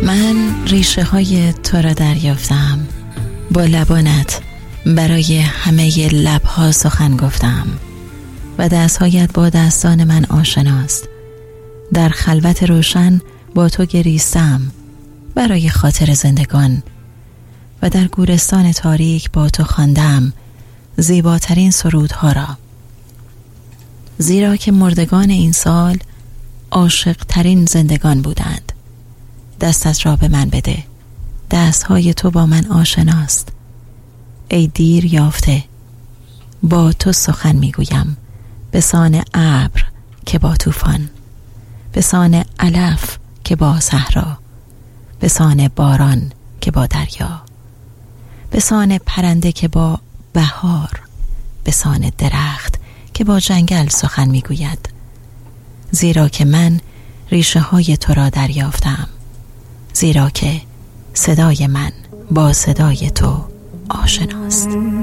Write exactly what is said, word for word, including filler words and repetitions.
من ریشه های تو را دریافتم، با لبانت برای همه لبها سخن گفتم و دستهایت با دستان من آشناست. در خلوت روشن با تو گریستم برای خاطر زندگان و در گورستان تاریک با تو خواندم زیباترین سرودها را، زیرا که مردگان این سال عاشق ترین زندگان بودند. دستت را به من بده، دستهای تو با من آشناست. ای دیر یافته، با تو سخن میگویم به سان ابر که با طوفان، به سان علف که با صحرا، به سان باران که با دریا، به سان پرنده که با بهار، به سان درخت که با جنگل سخن میگوید. زیرا که من ریشه های تو را دریافتم، زیرا که صدای من با صدای تو آشناست.